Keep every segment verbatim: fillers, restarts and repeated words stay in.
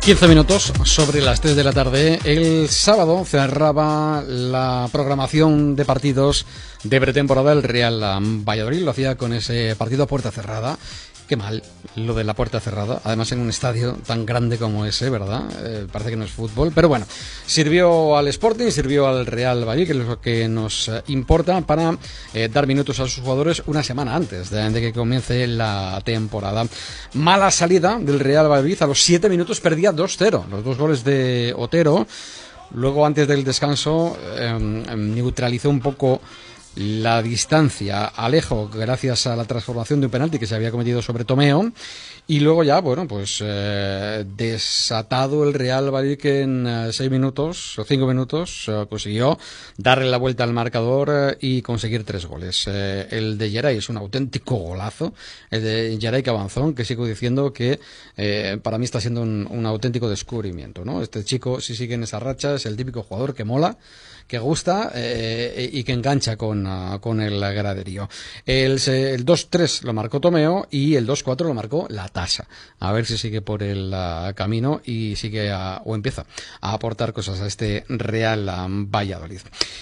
quince minutos sobre las tres de la tarde. El sábado cerraba la programación de partidos de pretemporada el Real Valladolid. Lo hacía con ese partido a puerta cerrada. Qué mal lo de la puerta cerrada, además en un estadio tan grande como ese, ¿verdad? Eh, parece que no es fútbol, pero bueno, sirvió al Sporting, sirvió al Real Valladolid, que es lo que nos eh, importa, para eh, dar minutos a sus jugadores una semana antes de, de que comience la temporada. Mala salida del Real Valladolid, a los siete minutos perdía dos cero, los dos goles de Otero. Luego, antes del descanso, eh, neutralizó un poco la distancia Alejo gracias a la transformación de un penalti que se había cometido sobre Tomeo, y luego ya, bueno, pues eh, desatado el Real Valladolid, que en eh, seis minutos o cinco minutos eh, consiguió darle la vuelta al marcador eh, y conseguir tres goles. Eh, el de Geray es un auténtico golazo, el de Geray Cabanzón, que sigo diciendo que eh, para mí está siendo un, un auténtico descubrimiento, ¿no? Este chico, si sigue en esa racha, es el típico jugador que mola, que gusta eh, y que engancha con, uh, con el graderío. El, el dos tres lo marcó Tomeo y el dos cuatro lo marcó La Tasa. A ver si sigue por el uh, camino y sigue a, o empieza a aportar cosas a este Real um, Valladolid.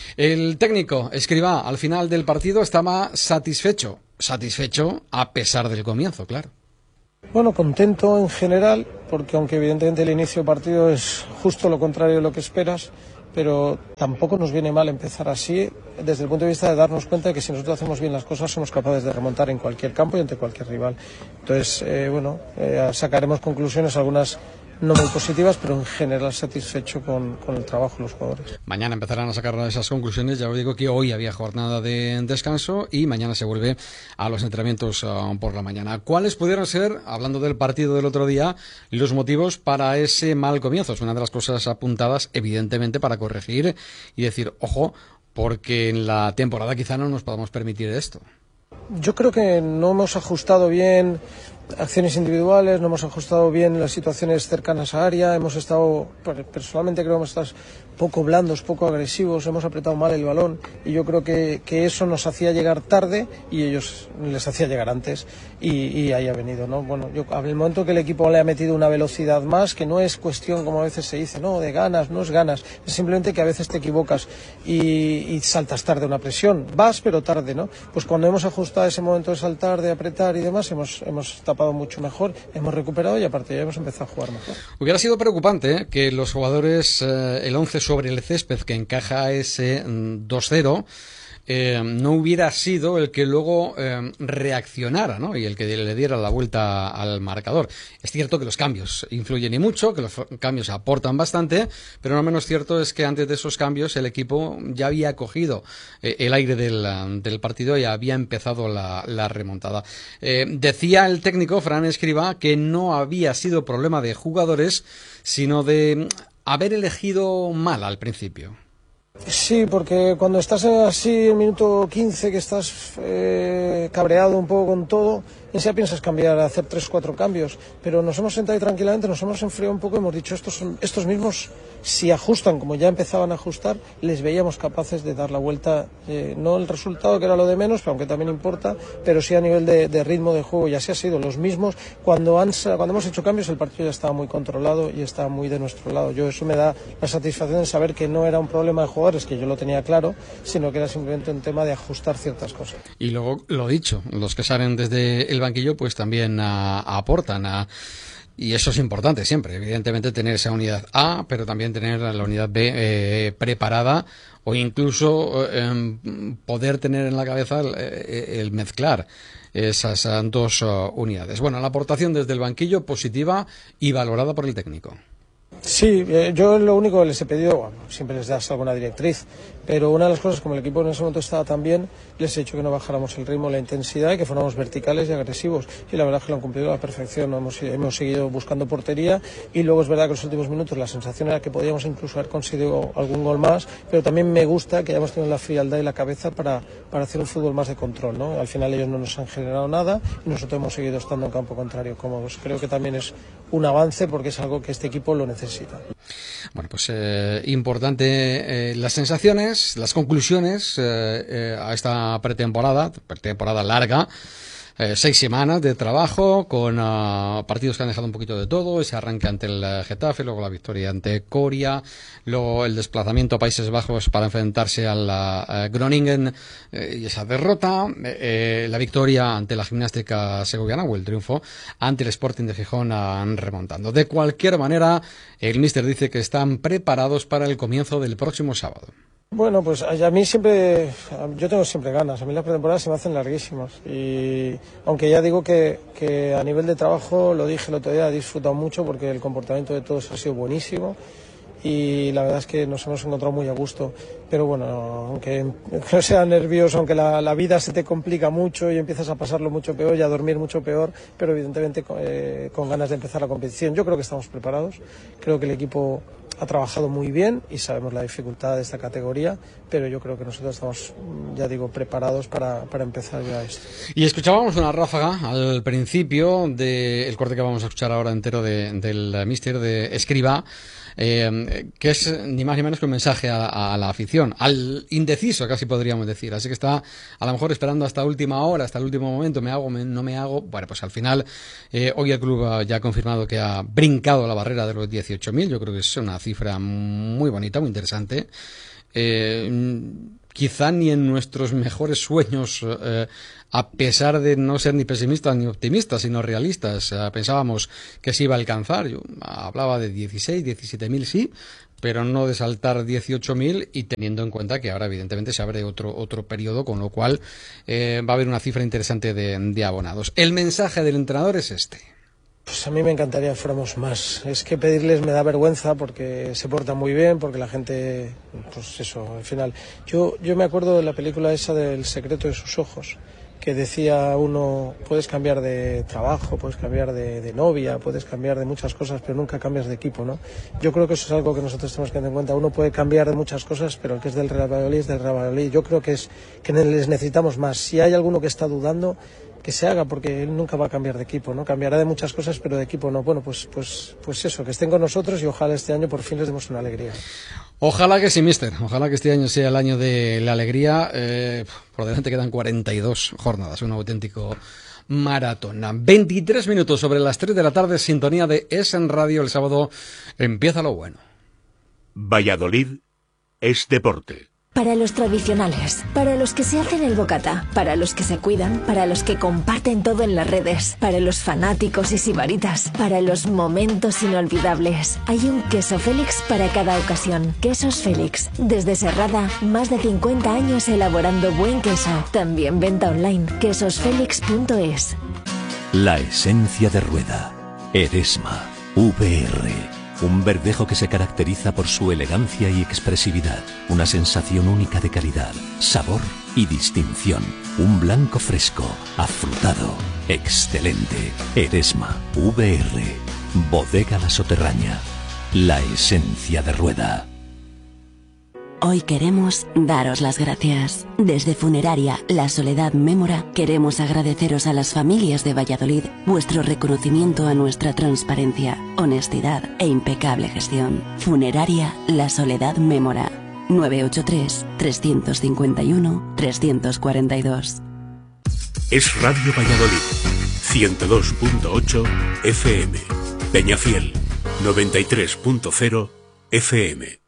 El técnico Escribá al final del partido estaba satisfecho, satisfecho a pesar del comienzo, claro. Bueno, contento en general, porque aunque evidentemente el inicio del partido es justo lo contrario de lo que esperas, pero tampoco nos viene mal empezar así, desde el punto de vista de darnos cuenta de que si nosotros hacemos bien las cosas somos capaces de remontar en cualquier campo y ante cualquier rival. Entonces, eh, bueno, eh, sacaremos conclusiones, algunas no muy positivas, pero en general satisfecho con, con el trabajo de los jugadores. Mañana empezarán a sacar esas conclusiones. Ya os digo que hoy había jornada de descanso y mañana se vuelve a los entrenamientos uh, por la mañana. ¿Cuáles pudieron ser, hablando del partido del otro día, los motivos para ese mal comienzo? Es una de las cosas apuntadas, evidentemente, para corregir y decir, ojo, porque en la temporada quizá no nos podamos permitir esto. Yo creo que no hemos ajustado bien acciones individuales, no hemos ajustado bien las situaciones cercanas a área, hemos estado, personalmente creo que hemos estado poco blandos, poco agresivos, hemos apretado mal el balón y yo creo que, que eso nos hacía llegar tarde y ellos les hacía llegar antes y, y ahí ha venido, ¿no? Bueno, yo en el momento que el equipo le ha metido una velocidad más, que no es cuestión, como a veces se dice, no, de ganas, no es ganas, es simplemente que a veces te equivocas y, y saltas tarde una presión, vas pero tarde, ¿no? Pues cuando hemos ajustado ese momento de saltar, de apretar y demás, hemos, hemos tapado mucho mejor, hemos recuperado y aparte ya hemos empezado a jugar mejor. Hubiera sido preocupante ¿eh? que los jugadores, eh, el once sobre el césped que encaja ese dos cero, eh, no hubiera sido el que luego eh, reaccionara, ¿no? Y el que le diera la vuelta al marcador. Es cierto que los cambios influyen y mucho, que los cambios aportan bastante, pero no menos cierto es que antes de esos cambios el equipo ya había cogido eh, el aire del, del partido y había empezado la, la remontada. Eh, decía el técnico Fran Escribá que no había sido problema de jugadores, sino de haber elegido mal al principio. Sí, porque cuando estás así en minuto quince, que estás eh, cabreado un poco con todo, enseguida piensas cambiar, hacer tres, cuatro cambios, pero nos hemos sentado ahí tranquilamente, nos hemos enfriado un poco y hemos dicho, estos, son, estos mismos, si ajustan como ya empezaban a ajustar, les veíamos capaces de dar la vuelta, eh, no el resultado que era lo de menos, pero aunque también importa, pero sí a nivel de, de ritmo de juego, y así ha sido, los mismos, cuando, han, cuando hemos hecho cambios el partido ya estaba muy controlado y estaba muy de nuestro lado. Yo eso me da la satisfacción de saber que no era un problema de jugadores, que yo lo tenía claro, sino que era simplemente un tema de ajustar ciertas cosas. Y luego, lo dicho, los que salen desde el banquillo pues también a, a aportan a, y eso es importante siempre, evidentemente tener esa unidad A, pero también tener la unidad B eh, preparada, o incluso eh, poder tener en la cabeza el, el mezclar esas dos uh, unidades. Bueno, la aportación desde el banquillo positiva y valorada por el técnico. Sí, eh, yo lo único que les he pedido, bueno, siempre les das alguna directriz, pero una de las cosas, como el equipo en ese momento estaba tan bien, les he dicho que no bajáramos el ritmo, la intensidad y que fuéramos verticales y agresivos. Y la verdad es que lo han cumplido a la perfección, ¿no? hemos, hemos seguido buscando portería y luego es verdad que en los últimos minutos la sensación era que podíamos incluso haber conseguido algún gol más, pero también me gusta que hayamos tenido la frialdad y la cabeza para, para hacer un fútbol más de control, ¿no? Al final ellos no nos han generado nada y nosotros hemos seguido estando en campo contrario cómodos. Creo que también es un avance porque es algo que este equipo lo necesita. Bueno, pues eh, importante eh, las sensaciones, las conclusiones eh, eh, a esta pretemporada, pretemporada larga, eh, seis semanas de trabajo con uh, partidos que han dejado un poquito de todo, ese arranque ante el uh, Getafe, luego la victoria ante Coria, luego el desplazamiento a Países Bajos para enfrentarse al uh, Groningen eh, y esa derrota, eh, la victoria ante la Gimnástica Segoviana o el triunfo ante el Sporting de Gijón uh, remontando. De cualquier manera, el míster dice que están preparados para el comienzo del próximo sábado. Bueno, pues a mí siempre, yo tengo siempre ganas, a mí las pretemporadas se me hacen larguísimas y aunque ya digo que, que a nivel de trabajo, lo dije el otro día, he disfrutado mucho porque el comportamiento de todos ha sido buenísimo y la verdad es que nos hemos encontrado muy a gusto, pero bueno, aunque no sea nervioso, aunque la, la vida se te complica mucho y empiezas a pasarlo mucho peor y a dormir mucho peor, pero evidentemente eh, con ganas de empezar la competición. Yo creo que estamos preparados, creo que el equipo ha trabajado muy bien y sabemos la dificultad de esta categoría, pero yo creo que nosotros estamos, ya digo, preparados para, para empezar ya esto. Y escuchábamos una ráfaga al principio del corte que vamos a escuchar ahora entero de, del míster de Escribá, eh, que es ni más ni menos que un mensaje a, a la afición, al indeciso casi podríamos decir, así que está a lo mejor esperando hasta última hora, hasta el último momento, me hago, me, no me hago. Bueno, pues al final eh, hoy el club ya ha confirmado que ha brincado la barrera de los dieciocho mil, yo creo que es una cifra muy bonita, muy interesante. Eh, quizá ni en nuestros mejores sueños, eh, a pesar de no ser ni pesimistas ni optimistas, sino realistas, eh, pensábamos que se iba a alcanzar. Yo hablaba de dieciséis, diecisiete mil, sí, pero no de saltar dieciocho mil, y teniendo en cuenta que ahora evidentemente se abre otro otro periodo, con lo cual eh, va a haber una cifra interesante de, de abonados. El mensaje del entrenador es este. Pues a mí me encantaría que fuéramos más. Es que pedirles me da vergüenza porque se portan muy bien, porque la gente, pues eso, al final. Yo, yo me acuerdo de la película esa del secreto de sus ojos, que decía uno, puedes cambiar de trabajo, puedes cambiar de, de novia, puedes cambiar de muchas cosas, pero nunca cambias de equipo, ¿no? Yo creo que eso es algo que nosotros tenemos que tener en cuenta. Uno puede cambiar de muchas cosas, pero el que es del Real Valladolid es del Real Valladolid. Yo creo que es que les necesitamos más. Si hay alguno que está dudando, que se haga, porque él nunca va a cambiar de equipo, ¿no? Cambiará de muchas cosas, pero de equipo no. Bueno, pues pues pues eso, que estén con nosotros y ojalá este año por fin les demos una alegría. Ojalá que sí, mister. Ojalá que este año sea el año de la alegría. Eh, por delante quedan cuarenta y dos jornadas, un auténtico maratón. veintitrés minutos sobre las tres de la tarde, sintonía de Es en Radio. El sábado empieza lo bueno. Valladolid es deporte. Para los tradicionales, para los que se hacen el bocata, para los que se cuidan, para los que comparten todo en las redes, para los fanáticos y sibaritas, para los momentos inolvidables. Hay un queso Félix para cada ocasión. Quesos Félix. Desde Serrada, más de cincuenta años elaborando buen queso. También venta online, quesos félix punto es. La esencia de Rueda. Eresma. V R. Un verdejo que se caracteriza por su elegancia y expresividad. Una sensación única de calidad, sabor y distinción. Un blanco fresco, afrutado, excelente. Eresma, V R. Bodega La Soterraña. La esencia de Rueda. Hoy queremos daros las gracias. Desde Funeraria La Soledad Mémora queremos agradeceros a las familias de Valladolid vuestro reconocimiento a nuestra transparencia, honestidad e impecable gestión. Funeraria La Soledad Mémora. nueve ocho tres, tres cinco uno, tres cuatro dos. Es Radio Valladolid, ciento dos punto ocho F M. Peñafiel, noventa y tres punto cero F M.